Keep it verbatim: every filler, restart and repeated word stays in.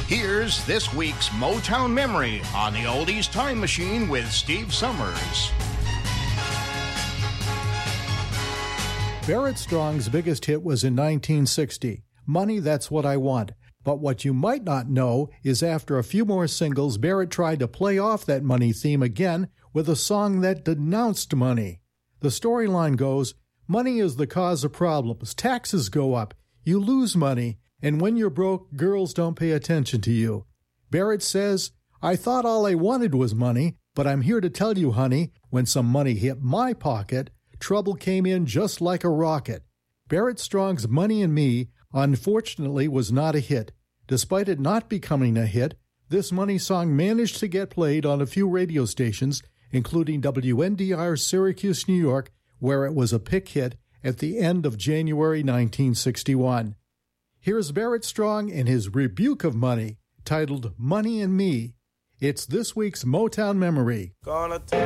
Here's this week's Motown Memory on the Oldies Time Machine with Steve Summers. Barrett Strong's biggest hit was in nineteen sixty, Money, That's What I Want. But what you might not know is after a few more singles, Barrett tried to play off that money theme again with a song that denounced money. The storyline goes, money is the cause of problems, taxes go up, you lose money, and when you're broke, girls don't pay attention to you. Barrett says, I thought all I wanted was money, but I'm here to tell you, honey, when some money hit my pocket, trouble came in just like a rocket. Barrett Strong's Money and Me, unfortunately, was not a hit. Despite it not becoming a hit, this money song managed to get played on a few radio stations, including W N D R Syracuse, New York, where it was a pick hit at the end of January nineteen sixty-one. Here's Barrett Strong and his rebuke of money, titled Money and Me. It's this week's Motown Memory. Gonna take